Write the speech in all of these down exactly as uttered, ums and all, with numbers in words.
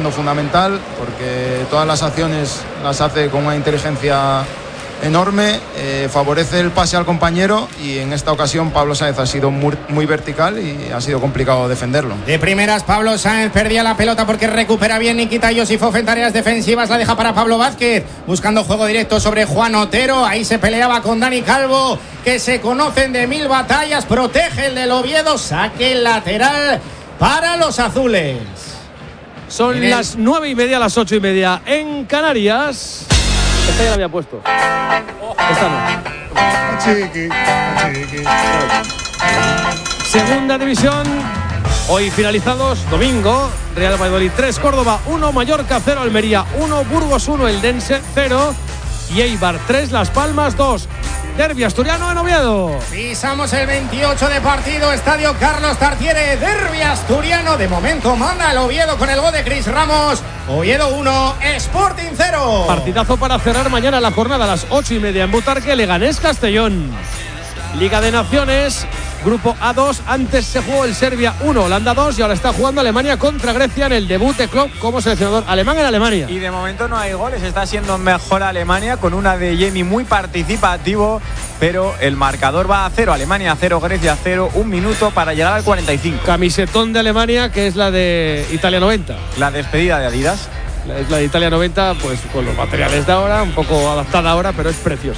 siendo fundamental porque todas las acciones las hace con una inteligencia enorme, eh, favorece el pase al compañero y en esta ocasión Pablo Sáenz ha sido muy, muy vertical y ha sido complicado defenderlo. De primeras Pablo Sáenz perdía la pelota porque recupera bien Nikita Yosifov en tareas defensivas, la deja para Pablo Vázquez, buscando juego directo sobre Juan Otero, ahí se peleaba con Dani Calvo, que se conocen de mil batallas, protege el del Oviedo, saque lateral para los azules. Son el... las nueve y media, las ocho y media en Canarias. Esta ya la había puesto. Esta no. Chiqui, chiqui. Segunda división. Hoy finalizados. Domingo. Real Valladolid tres, Córdoba uno, Mallorca cero, Almería uno, Burgos uno, Eldense cero y Eibar tres, Las Palmas dos. Derbi asturiano en Oviedo. Pisamos el veintiocho de partido, Estadio Carlos Tartiere, derbi asturiano. De momento manda el Oviedo con el gol de Cris Ramos. Oviedo uno, Sporting cero. Partidazo para cerrar mañana la jornada a las ocho y media en Butarque, Leganés Castellón. Liga de Naciones, Grupo A dos, antes se jugó el Serbia uno, Holanda dos y ahora está jugando Alemania contra Grecia en el debut de Klopp como seleccionador alemán en Alemania. Y de momento no hay goles, está siendo mejor Alemania con una de Yemi muy participativo, pero el marcador va a cero, Alemania cero, Grecia cero, un minuto para llegar al cuarenta y cinco. Camisetón de Alemania que es la de Italia noventa. La despedida de Adidas. La, es la de Italia noventa, pues con los materiales de ahora, un poco adaptada ahora, pero es preciosa.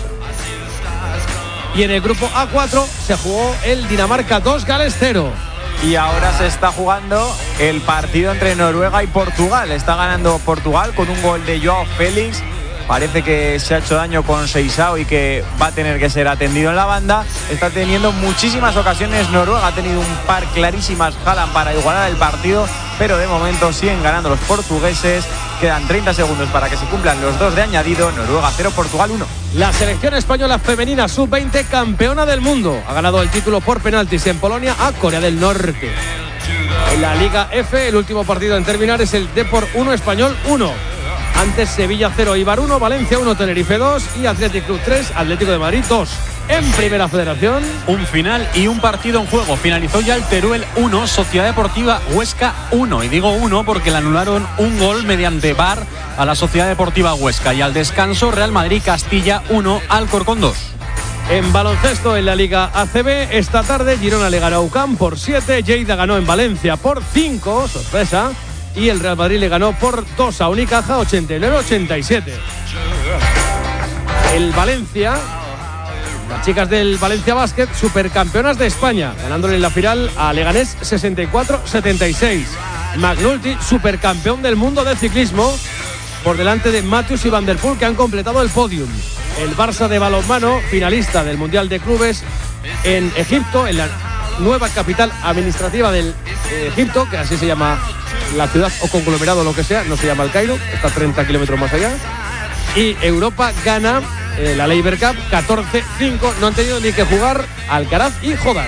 Y en el grupo A cuatro se jugó el Dinamarca dos, Gales cero. Y ahora se está jugando el partido entre Noruega y Portugal. Está ganando Portugal con un gol de Joao Félix. Parece que se ha hecho daño con Seisao y que va a tener que ser atendido en la banda. Está teniendo muchísimas ocasiones Noruega. Ha tenido un par clarísimas Haaland para igualar el partido, pero de momento siguen ganando los portugueses. Quedan treinta segundos para que se cumplan los dos de añadido. Noruega cero, Portugal uno. La selección española femenina sub veinte, campeona del mundo, ha ganado el título por penaltis en Polonia a Corea del Norte. En la Liga F, el último partido en terminar es el Depor uno, Español uno. Antes Sevilla cero, Eibar uno, Valencia uno, Tenerife dos y Athletic Club tres, Atlético de Madrid dos. En Primera Federación, un final y un partido en juego. Finalizó ya el Teruel uno, Sociedad Deportiva Huesca uno. Y digo uno porque le anularon un gol mediante V A R a la Sociedad Deportiva Huesca. Y al descanso, Real Madrid Castilla uno, Alcorcón dos. En baloncesto en la Liga A C B, esta tarde Girona le ganó a U C A M por siete, Lleida ganó en Valencia por cinco, sorpresa, y el Real Madrid le ganó por dos a Unicaja, ochenta y nueve a ochenta y siete. El Valencia, las chicas del Valencia Basket, supercampeonas de España, ganándole en la final a Leganés sesenta y cuatro a setenta y seis. McNulty, supercampeón del mundo de ciclismo, por delante de Matthews y Van der Poel, que han completado el podium. El Barça de balonmano, finalista del Mundial de Clubes en Egipto, en la nueva capital administrativa del de Egipto, que así se llama la ciudad o conglomerado, lo que sea, no se llama el Cairo, está treinta kilómetros más allá. Y Europa gana eh, la Labour Cup catorce cinco, no han tenido ni que jugar Alcaraz y Jodar.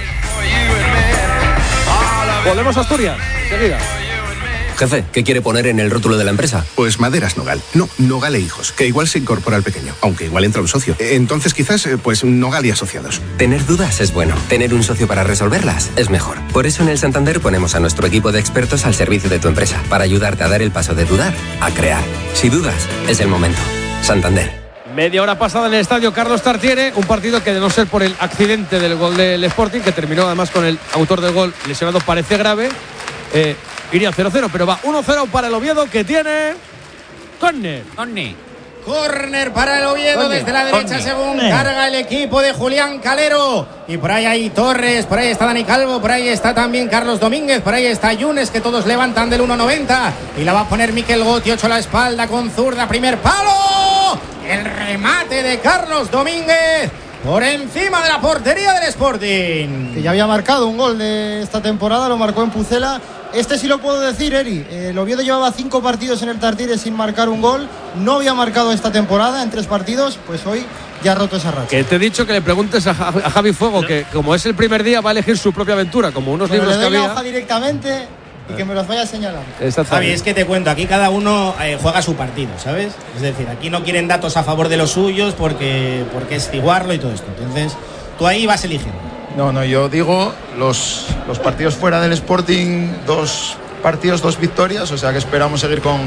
Volvemos a Asturias, seguida. Jefe, ¿qué quiere poner en el rótulo de la empresa? Pues Maderas Nogal. No, Nogal e Hijos, que igual se incorpora al pequeño, aunque igual entra un socio. Entonces quizás, pues Nogal y Asociados. Tener dudas es bueno. Tener un socio para resolverlas es mejor. Por eso en el Santander ponemos a nuestro equipo de expertos al servicio de tu empresa, para ayudarte a dar el paso de dudar a crear. Si dudas, es el momento. Santander. Media hora pasada en el estadio Carlos Tartiere, un partido que de no ser por el accidente del gol del Sporting, que terminó además con el autor del gol lesionado, parece grave, eh, iría cero cero, pero va uno cero para el Oviedo, que tiene córner. Córner para el Oviedo. Corner. Desde la derecha, Corner. Según Corner. Carga el equipo de Julián Calero. Y por ahí hay Torres, por ahí está Dani Calvo, por ahí está también Carlos Domínguez, por ahí está Yunes, que todos levantan del uno noventa. Y la va a poner Miquel Gotti, ocho a la espalda con zurda, primer palo. El remate de Carlos Domínguez por encima de la portería del Sporting. Que ya había marcado un gol de esta temporada, lo marcó en Pucela. Este sí lo puedo decir, Eri. El Oviedo llevaba cinco partidos en el Tartiere sin marcar un gol. No había marcado esta temporada en tres partidos. Pues hoy ya ha roto esa racha. Que te he dicho que le preguntes a, a Javi Fuego, no. que como es el primer día va a elegir su propia aventura, como unos Pero libros le doy que había. la hoja directamente y que me los vaya señalando. Javi, es que te cuento, aquí cada uno eh, juega su partido, ¿sabes? Es decir, aquí no quieren datos a favor de los suyos porque, porque es ciguarlo y todo esto. Entonces, tú ahí vas eligiendo. No, no, yo digo los, los partidos fuera del Sporting, dos partidos, dos victorias, o sea que esperamos seguir con